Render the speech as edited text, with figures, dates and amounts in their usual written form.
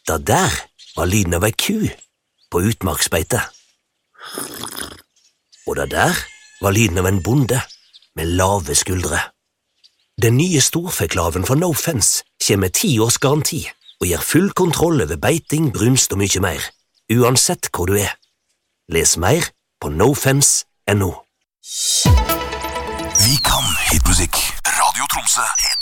Det der var lyden av ei ku på utmarksbeite. Og det der var lyden av en bonde med lave skuldre. Den nye storfeklaven fra No Fence kommer med 10 års garanti og gir full kontroll over beiting, brunst og mye mer, uansett hvor du er. Les mer på nofence.no. Vi kan hitmusikk. Radio Tromsø.